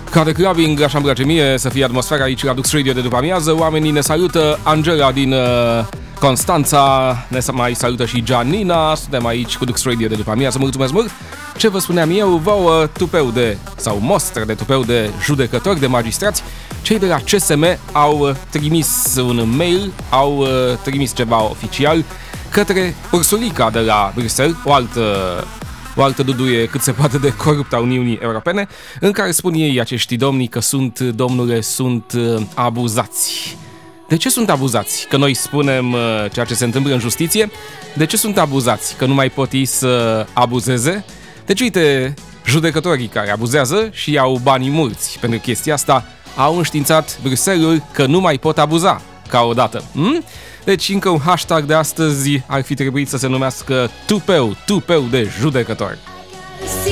Ca de clubbing, așa-mi place mie să fie atmosfera aici la Dux Radio de după amiază. Oamenii ne salută, Angela din Constanța, ne mai salută și Gianina. Suntem aici cu Dux Radio de după amiază, mulțumesc mult. Ce vă spuneam eu, vouă tupeu sau mostră de tupeu de judecători, de magistrați. Cei de la CSM au trimis un mail, au trimis ceva oficial către Ursulica de la Bruxelles, o altă duduie cât se poate de coruptă a Uniunii Europene, în care spun ei, acești domni, că sunt abuzați. De ce sunt abuzați? Că noi spunem ceea ce se întâmplă în justiție? De ce sunt abuzați? Că nu mai pot ei să abuzeze? Deci, uite, judecătorii care abuzează și iau banii mulți pentru chestia asta au înștiințat Bruxelles că nu mai pot abuza ca odată. Deci, încă un hashtag de astăzi ar fi trebuit să se numească tupeu de judecători.